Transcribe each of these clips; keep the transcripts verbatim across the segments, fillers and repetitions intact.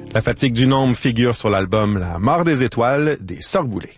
La fatigue du nombre figure sur l'album La mort des étoiles des Sœurs Boulay.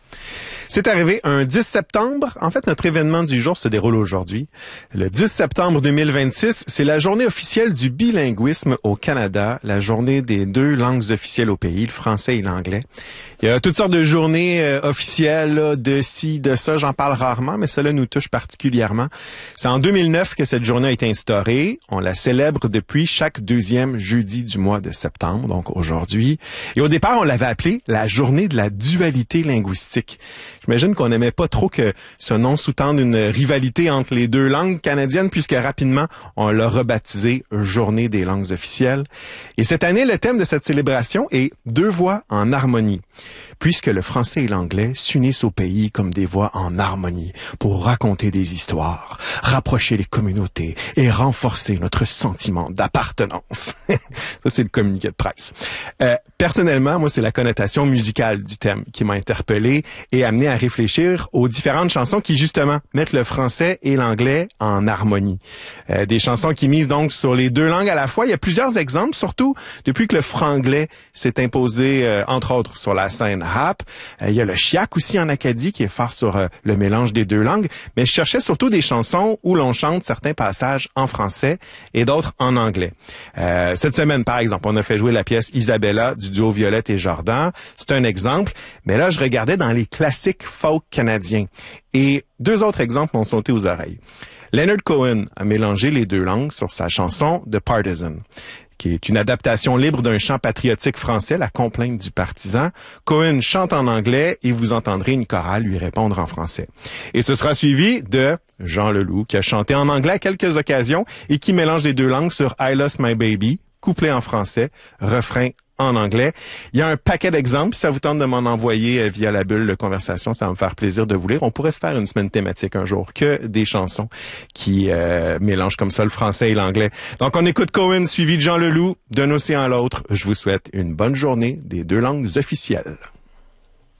C'est arrivé un dix septembre. En fait, notre événement du jour se déroule aujourd'hui. Le dix septembre deux mille vingt-six, c'est la journée officielle du bilinguisme au Canada, la journée des deux langues officielles au pays, le français et l'anglais. Il y a toutes sortes de journées euh, officielles, là, de ci, de ça, j'en parle rarement, mais cela nous touche particulièrement. C'est en deux mille neuf que cette journée a été instaurée. On la célèbre depuis chaque deuxième jeudi du mois de septembre, donc aujourd'hui. Et au départ, on l'avait appelée la journée de la dualité linguistique. J'imagine qu'on n'aimait pas trop que ce nom sous-tende une rivalité entre les deux langues canadiennes, puisque rapidement, on l'a rebaptisé Journée des langues officielles. Et cette année, le thème de cette célébration est « Deux voix en harmonie ». Puisque le français et l'anglais s'unissent au pays comme des voix en harmonie pour raconter des histoires, rapprocher les communautés et renforcer notre sentiment d'appartenance. Ça, c'est le communiqué de presse. Euh, personnellement, moi, c'est la connotation musicale du thème qui m'a interpellé et amené à réfléchir aux différentes chansons qui, justement, mettent le français et l'anglais en harmonie. Euh, des chansons qui misent donc sur les deux langues à la fois. Il y a plusieurs exemples, surtout depuis que le franglais s'est imposé, euh, entre autres, sur la scène rap. Euh, il y a le chiac aussi en Acadie qui est fort sur euh, le mélange des deux langues, mais je cherchais surtout des chansons où l'on chante certains passages en français et d'autres en anglais. Euh, cette semaine, par exemple, on a fait jouer la pièce Isabella du duo Violette et Jordan. C'est un exemple, mais là, je regardais dans les classiques folk canadiens et deux autres exemples m'ont sauté aux oreilles. Leonard Cohen a mélangé les deux langues sur sa chanson The Partisan, qui est une adaptation libre d'un chant patriotique français, La complainte du partisan. Cohen chante en anglais et vous entendrez une chorale lui répondre en français. Et ce sera suivi de Jean Leloup, qui a chanté en anglais à quelques occasions et qui mélange les deux langues sur I Lost My Baby, couplet en français, refrain en anglais. Il y a un paquet d'exemples. Si ça vous tente de m'en envoyer via la bulle de conversation, ça va me faire plaisir de vous lire. On pourrait se faire une semaine thématique un jour, que des chansons qui euh, mélangent comme ça le français et l'anglais. Donc, on écoute Cohen suivi de Jean Leloup, d'un océan à l'autre. Je vous souhaite une bonne journée des deux langues officielles.